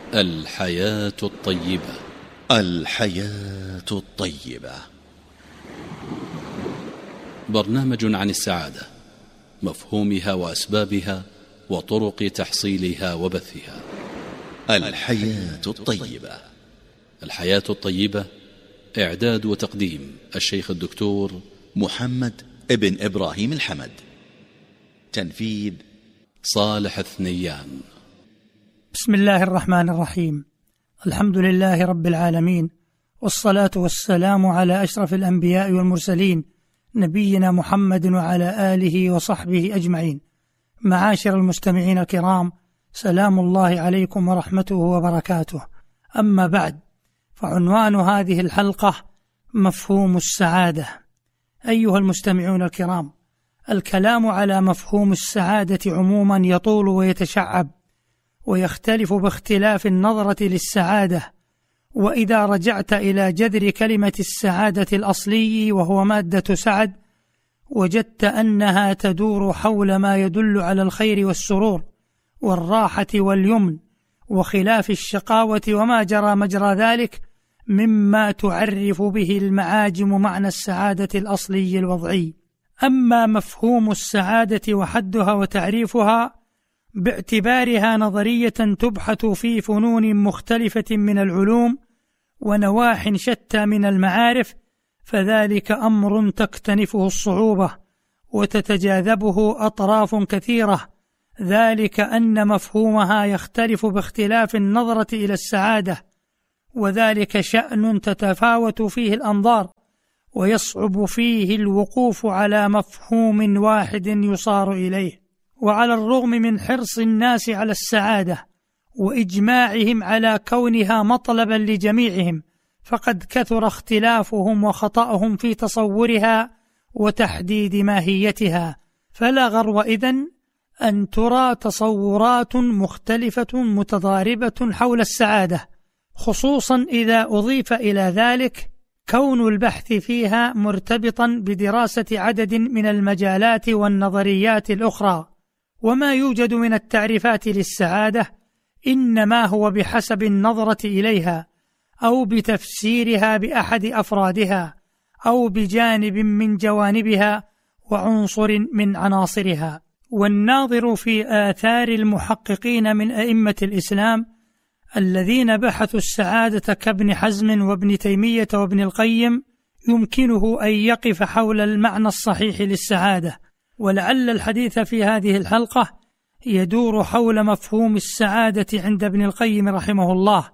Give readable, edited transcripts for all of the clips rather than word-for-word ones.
الحياة الطيبة. الحياة الطيبة، برنامج عن السعادة، مفهومها وأسبابها وطرق تحصيلها وبثها. الحياة الطيبة. الحياة الطيبة، إعداد وتقديم الشيخ الدكتور محمد ابن إبراهيم الحمد، تنفيذ صالح الثنيان. بسم الله الرحمن الرحيم. الحمد لله رب العالمين، والصلاة والسلام على أشرف الأنبياء والمرسلين، نبينا محمد وعلى آله وصحبه أجمعين. معاشر المستمعين الكرام، سلام الله عليكم ورحمته وبركاته. أما بعد، فعنوان هذه الحلقة مفهوم السعادة. أيها المستمعون الكرام، الكلام على مفهوم السعادة عموما يطول ويتشعب ويختلف باختلاف النظرة للسعادة. وإذا رجعت إلى جذر كلمة السعادة الأصلي وهو مادة سعد، وجدت أنها تدور حول ما يدل على الخير والسرور والراحة واليمن وخلاف الشقاوة وما جرى مجرى ذلك مما تعرف به المعاجم معنى السعادة الأصلي الوضعي. أما مفهوم السعادة وحدها وتعريفها باعتبارها نظرية تبحث في فنون مختلفة من العلوم ونواح شتى من المعارف، فذلك أمر تكتنفه الصعوبة وتتجاذبه أطراف كثيرة، ذلك أن مفهومها يختلف باختلاف النظرة إلى السعادة، وذلك شأن تتفاوت فيه الأنظار ويصعب فيه الوقوف على مفهوم واحد يصار إليه. وعلى الرغم من حرص الناس على السعادة وإجماعهم على كونها مطلبا لجميعهم، فقد كثر اختلافهم وخطأهم في تصورها وتحديد ماهيتها. فلا غرو إذن أن ترى تصورات مختلفة متضاربة حول السعادة، خصوصا إذا أضيف إلى ذلك كون البحث فيها مرتبطا بدراسة عدد من المجالات والنظريات الأخرى. وما يوجد من التعريفات للسعادة إنما هو بحسب النظرة إليها أو بتفسيرها بأحد أفرادها أو بجانب من جوانبها وعنصر من عناصرها. والناظر في آثار المحققين من أئمة الإسلام الذين بحثوا السعادة كابن حزم وابن تيمية وابن القيم يمكنه أن يقف حول المعنى الصحيح للسعادة. ولعل الحديث في هذه الحلقة يدور حول مفهوم السعادة عند ابن القيم رحمه الله،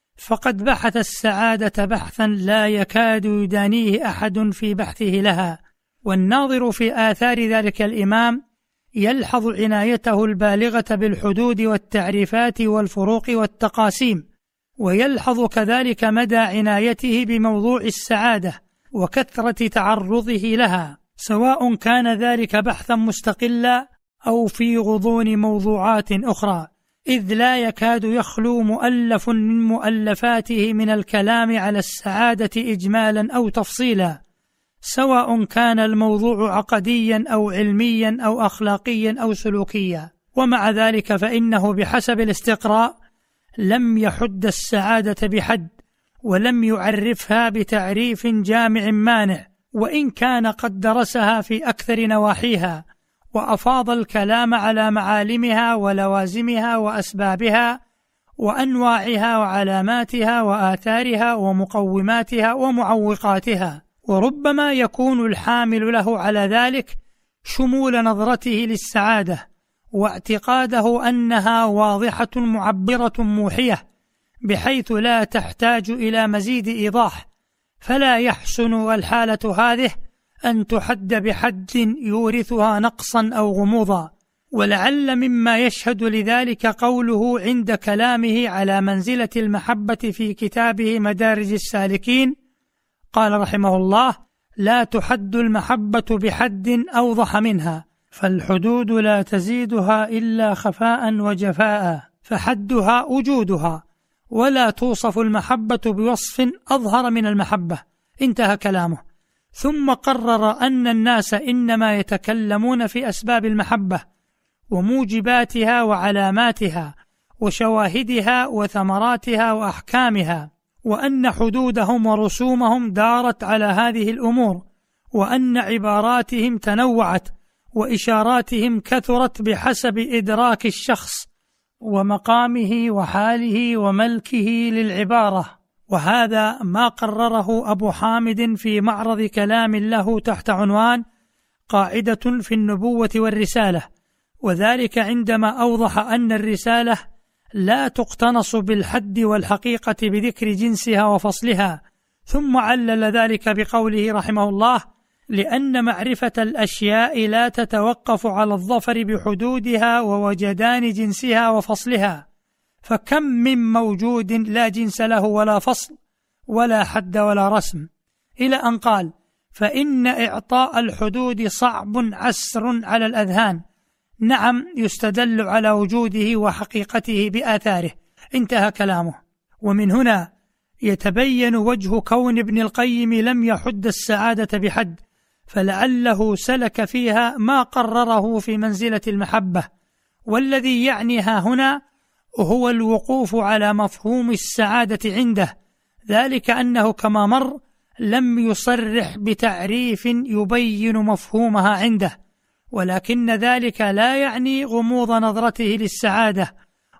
فقد بحث السعادة بحثا لا يكاد يدانيه أحد في بحثه لها. والناظر في آثار ذلك الإمام يلحظ عنايته البالغة بالحدود والتعريفات والفروق والتقاسيم، ويلحظ كذلك مدى عنايته بموضوع السعادة وكثرة تعرضه لها، سواء كان ذلك بحثا مستقلا أو في غضون موضوعات أخرى، إذ لا يكاد يخلو مؤلف من مؤلفاته من الكلام على السعادة إجمالا أو تفصيلا، سواء كان الموضوع عقديا أو علميا أو أخلاقيا أو سلوكيا. ومع ذلك فإنه بحسب الاستقراء لم يحد السعادة بحد، ولم يعرفها بتعريف جامع مانع، وإن كان قد درسها في أكثر نواحيها وأفاض الكلام على معالمها ولوازمها وأسبابها وأنواعها وعلاماتها وآثارها ومقوماتها ومعوقاتها. وربما يكون الحامل له على ذلك شمول نظرته للسعادة واعتقاده أنها واضحة معبرة موحية بحيث لا تحتاج إلى مزيد إيضاح، فلا يحسن الحالة هذه أن تحد بحد يورثها نقصا أو غموضا. ولعل مما يشهد لذلك قوله عند كلامه على منزلة المحبة في كتابه مدارج السالكين، قال رحمه الله: لا تحد المحبة بحد أوضح منها، فالحدود لا تزيدها إلا خفاء وجفاء، فحدها وجودها، ولا توصف المحبة بوصف أظهر من المحبة. انتهى كلامه. ثم قرر أن الناس إنما يتكلمون في أسباب المحبة وموجباتها وعلاماتها وشواهدها وثمراتها وأحكامها، وأن حدودهم ورسومهم دارت على هذه الأمور، وأن عباراتهم تنوعت وإشاراتهم كثرت بحسب إدراك الشخص ومقامه وحاله وملكه للعبارة. وهذا ما قرره أبو حامد في معرض كلام له تحت عنوان قاعدة في النبوة والرسالة، وذلك عندما أوضح أن الرسالة لا تقتنص بالحد والحقيقة بذكر جنسها وفصلها، ثم علل ذلك بقوله رحمه الله: لأن معرفة الأشياء لا تتوقف على الظفر بحدودها ووجدان جنسها وفصلها، فكم من موجود لا جنس له ولا فصل ولا حد ولا رسم، إلى أن قال: فإن إعطاء الحدود صعب عسر على الأذهان، نعم يستدل على وجوده وحقيقته بآثاره. انتهى كلامه. ومن هنا يتبين وجه كون ابن القيم لم يحد السعادة بحد، فلعله سلك فيها ما قرره في منزلة المحبة، والذي يعنيها هنا هو الوقوف على مفهوم السعادة عنده، ذلك أنه كما مر لم يصرح بتعريف يبين مفهومها عنده، ولكن ذلك لا يعني غموض نظرته للسعادة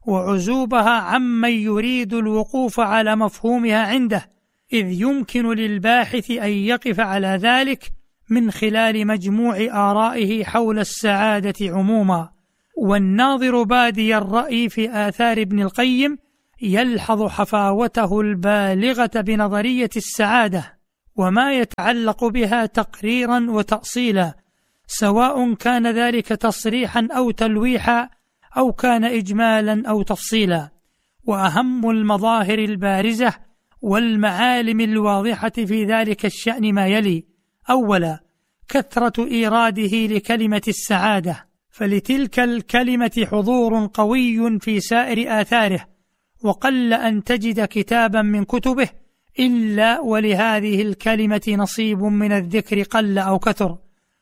وعزوبها عمن يريد الوقوف على مفهومها عنده، إذ يمكن للباحث أن يقف على ذلك من خلال مجموع آرائه حول السعادة عموما. والناظر بادي الرأي في آثار ابن القيم يلحظ حفاوته البالغة بنظرية السعادة وما يتعلق بها تقريرا وتأصيلا، سواء كان ذلك تصريحا أو تلويحا أو كان إجمالا أو تفصيلا. وأهم المظاهر البارزة والمعالم الواضحة في ذلك الشأن ما يلي: أولا، كثرة إيراده لكلمة السعادة، فلتلك الكلمة حضور قوي في سائر آثاره، وقل أن تجد كتابا من كتبه إلا ولهذه الكلمة نصيب من الذكر قل أو كثر،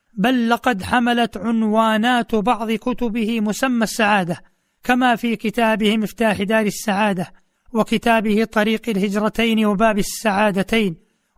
بل لقد حملت عنوانات بعض كتبه مسمى السعادة، كما في كتابه مفتاح دار السعادة، وكتابه طريق الهجرتين وباب السعادتين،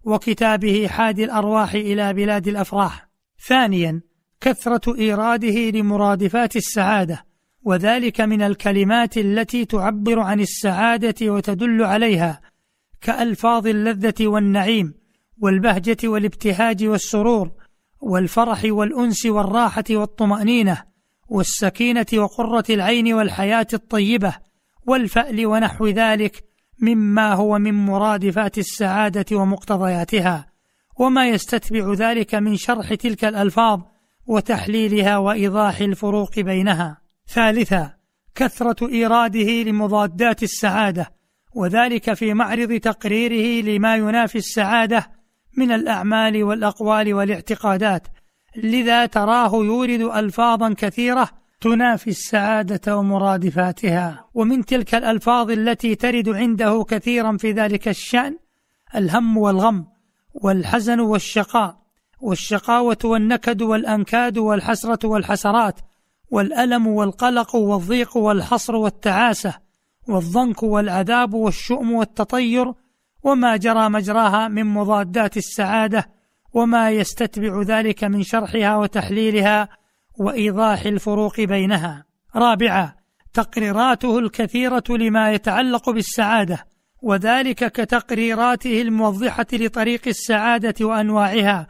وكتابه حادي الأرواح إلى بلاد الأفراح. ثانيا، كثرة إيراده لمرادفات السعادة، وذلك من الكلمات التي تعبر عن السعادة وتدل عليها، كألفاظ اللذة والنعيم والبهجة والابتهاج والسرور والفرح والأنس والراحة والطمأنينة والسكينة وقرة العين والحياة الطيبة والفأل ونحو ذلك مما هو من مرادفات السعادة ومقتضياتها، وما يستتبع ذلك من شرح تلك الألفاظ وتحليلها وإيضاح الفروق بينها. ثالثا، كثرة إيراده لمضادات السعادة، وذلك في معرض تقريره لما ينافي السعادة من الأعمال والأقوال والاعتقادات، لذا تراه يورد ألفاظا كثيرة تنافي السعادة ومرادفاتها. ومن تلك الألفاظ التي ترد عنده كثيرا في ذلك الشأن الهم والغم والحزن والشقاء والشقاوة والنكد والأنكاد والحسرة والحسرات والألم والقلق والضيق والحصر والتعاسة والضنك والعذاب والشؤم والتطير، وما جرى مجراها من مضادات السعادة وما يستتبع ذلك من شرحها وتحليلها وإيضاح الفروق بينها. رابعا، تقريراته الكثيرة لما يتعلق بالسعادة، وذلك كتقريراته الموضحة لطريق السعادة وأنواعها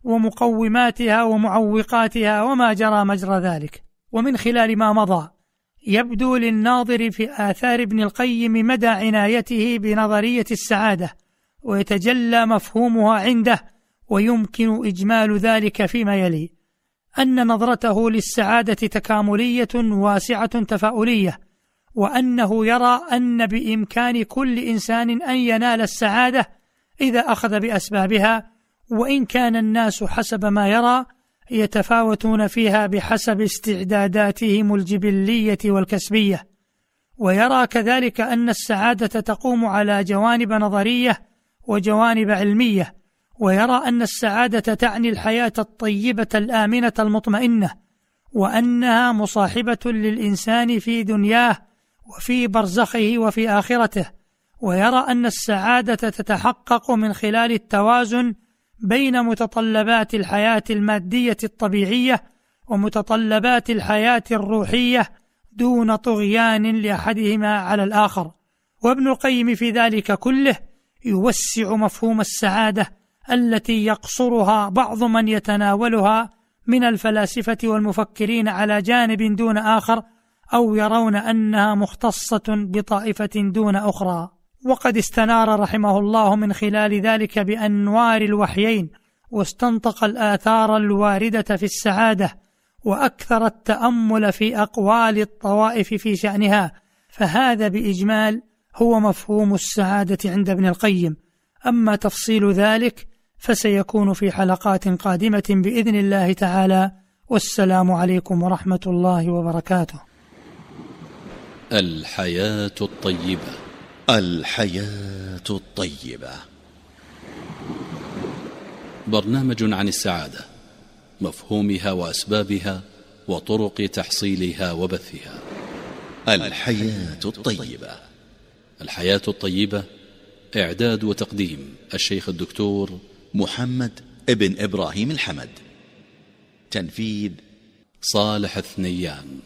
ومقوماتها ومعوقاتها وما جرى مجرى ذلك. ومن خلال ما مضى يبدو للناظر في آثار ابن القيم مدى عنايته بنظرية السعادة، ويتجلى مفهومها عنده، ويمكن إجمال ذلك فيما يلي: أن نظرته للسعادة تكاملية واسعة تفاؤلية، وأنه يرى أن بإمكان كل إنسان أن ينال السعادة إذا أخذ بأسبابها، وإن كان الناس حسب ما يرى يتفاوتون فيها بحسب استعداداتهم الجبلية والكسبية. ويرى كذلك أن السعادة تقوم على جوانب نظرية وجوانب علمية، ويرى أن السعادة تعني الحياة الطيبة الآمنة المطمئنة، وأنها مصاحبة للإنسان في دنياه وفي برزخه وفي آخرته، ويرى أن السعادة تتحقق من خلال التوازن بين متطلبات الحياة المادية الطبيعية ومتطلبات الحياة الروحية دون طغيان لأحدهما على الآخر. وابن القيم في ذلك كله يوسع مفهوم السعادة التي يقصرها بعض من يتناولها من الفلاسفة والمفكرين على جانب دون آخر، أو يرون أنها مختصة بطائفة دون أخرى. وقد استنار رحمه الله من خلال ذلك بأنوار الوحيين، واستنطق الآثار الواردة في السعادة، وأكثر التأمل في أقوال الطوائف في شأنها. فهذا بإجمال هو مفهوم السعادة عند ابن القيم. أما تفصيل ذلك فسيكون في حلقات قادمة بإذن الله تعالى، والسلام عليكم ورحمة الله وبركاته. الحياة الطيبة. الحياة الطيبة، برنامج عن السعادة، مفهومها وأسبابها وطرق تحصيلها وبثها. الحياة الطيبة. الحياة الطيبة، إعداد وتقديم الشيخ الدكتور محمد ابن إبراهيم الحمد. تنفيذ صالح الثنيان.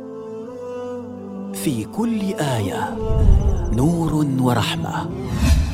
في كل آية نور ورحمة.